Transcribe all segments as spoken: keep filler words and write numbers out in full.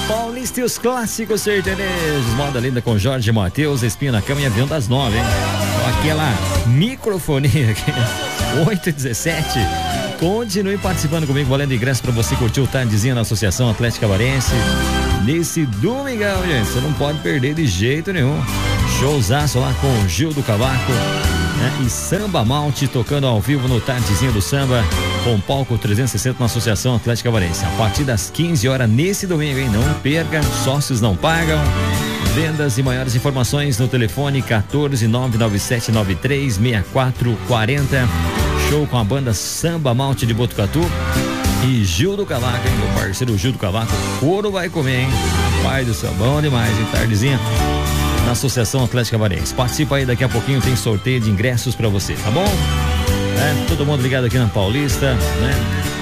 Paulista e os clássicos sertanejos. Moda linda com Jorge Mateus, Espinho na Cama e Avião das Nove, hein? Aquela microfonia aqui. oito e dezessete. Continue participando comigo, valendo ingresso para você curtir o tardezinho na Associação Atlética Varense. Nesse domingão, gente, você não pode perder de jeito nenhum. Showzaço lá com o Gil do Cavaco, né? E Samba Malte tocando ao vivo no tardezinho do samba, com palco trezentos e sessenta na Associação Atlética Varense. A partir das quinze horas nesse domingo, hein? Não perca, sócios não pagam. Vendas e maiores informações no telefone quatorze, nove nove sete nove três, seis quatro quatro zero. Show com a banda Samba Malte de Botucatu e Gil do Cavaco, hein? Meu parceiro Gil do Cavaco, couro vai comer, hein? Pai do céu, bom demais, hein? Tardezinha na Associação Atlética Varense. Participa aí, daqui a pouquinho tem sorteio de ingressos pra você, tá bom? É, todo mundo ligado aqui na Paulista, né?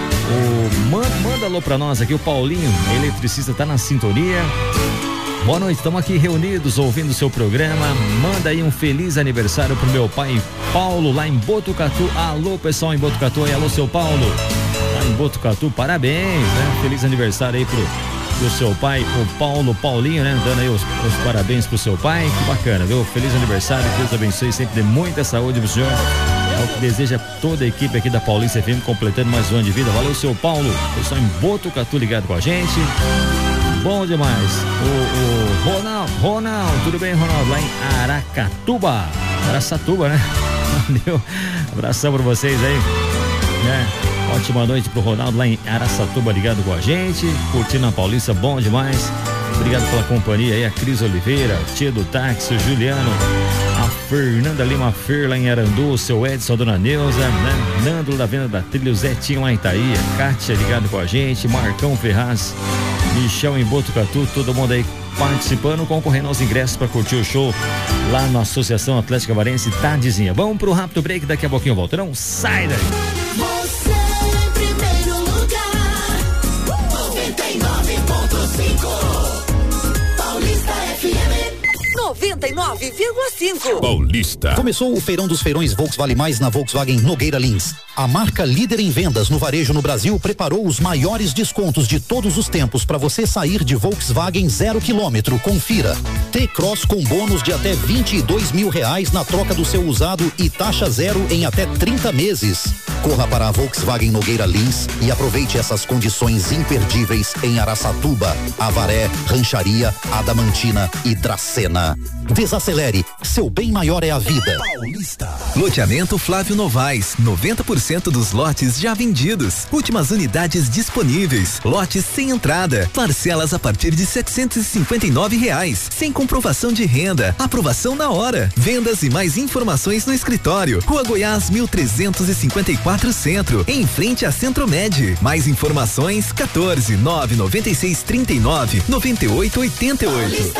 O, manda, manda alô pra nós aqui, o Paulinho, eletricista, tá na sintonia. Boa noite, estamos aqui reunidos ouvindo o seu programa. Manda aí um feliz aniversário pro meu pai Paulo, lá em Botucatu. Alô, pessoal em Botucatu, e alô, seu Paulo, lá em Botucatu, parabéns, né? Feliz aniversário aí pro, pro seu pai, o Paulo, Paulinho, né? Dando aí os, os parabéns pro seu pai, que bacana, viu? Feliz aniversário, Deus abençoe, sempre dê muita saúde pro senhor. É o que deseja toda a equipe aqui da Paulista F M, completando mais um ano de vida. Valeu, seu Paulo, pessoal em Botucatu ligado com a gente. Bom demais. O, o Ronaldo, Ronaldo, tudo bem, Ronaldo? Lá em Aracatuba, Araçatuba, né? Valeu, abração pra vocês aí, né? Ótima noite pro Ronaldo lá em Araçatuba ligado com a gente, curtindo a Paulista, bom demais. Obrigado pela companhia aí, a Cris Oliveira, Tia do Táxi, o Juliano, a Fernanda Lima Fer lá em Arandu, o seu Edson, a dona Neuza, né? Nando da Venda da Trilha, o Zetinho lá em Itaí, a Kátia ligado com a gente, Marcão Ferraz, Michel em Botucatu, todo mundo aí participando, concorrendo aos ingressos para curtir o show lá na Associação Atlética Varense, tardezinha. Vamos pro rápido break, daqui a pouquinho volta, não sai daí. Você em primeiro lugar, noventa e nove ponto cinco, Paulista F M. noventa e nove vírgula cinco. Paulista. Começou o Feirão dos Feirões Volks Vale Mais na Volkswagen Nogueira Lins. A marca líder em vendas no varejo no Brasil preparou os maiores descontos de todos os tempos para você sair de Volkswagen zero quilômetro. Confira. T-Cross com bônus de até vinte e dois mil reais na troca do seu usado e taxa zero em até trinta meses. Corra para a Volkswagen Nogueira Lins e aproveite essas condições imperdíveis em Araçatuba, Avaré, Rancharia, Adamantina e Dracena. Desacelere, seu bem maior é a vida. Paulista. Loteamento Flávio Novaes, noventa por cento dos lotes já vendidos. Últimas unidades disponíveis. Lotes sem entrada. Parcelas a partir de setecentos e cinquenta e nove reais. Sem comprovação de renda. Aprovação na hora. Vendas e mais informações no escritório. Rua Goiás, mil trezentos e cinquenta e quatro Centro, em frente a Centro-Med. Mais informações, quatorze, nove noventa e seis, trinta e nove, noventa e oito, oitenta e oito.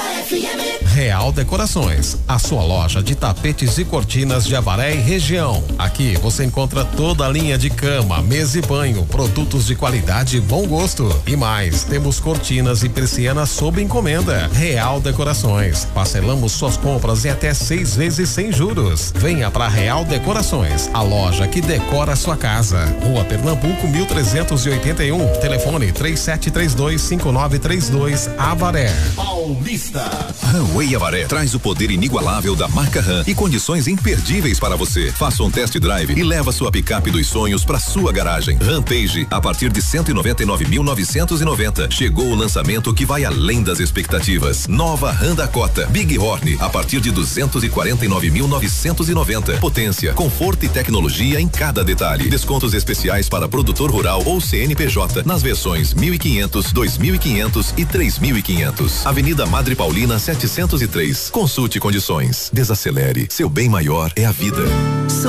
Real Decorações, a sua loja de tapetes e cortinas de Avaré e região. Aqui você encontra toda a linha de cama, mesa e banho, produtos de qualidade e bom gosto. E mais, temos cortinas e persianas sob encomenda. Real Decorações, parcelamos suas compras em até seis vezes sem juros. Venha para Real Decorações, a loja que decora a sua casa. Rua Pernambuco, mil trezentos e oitenta e um, telefone três sete três dois, cinco nove três dois, Avaré. Paulista. Runway Avaré traz o poder inigualável da marca Ram e condições imperdíveis para você. Faça um test drive e leva sua picape dos sonhos para sua garagem. Rampage, a partir de cento e noventa e nove mil novecentos e noventa. Chegou o lançamento que vai além das expectativas. Nova Ram Dakota Big Horn, a partir de duzentos e quarenta e nove mil novecentos e noventa. Potência, conforto e tecnologia em cada detalhe. Descontos especiais para produtor rural ou C N P J nas versões mil e quinhentos, dois mil e quinhentos e três mil e quinhentos. Avenida Madre Paulina setecentos e três. Consulte condições. Desacelere. Seu bem maior é a vida.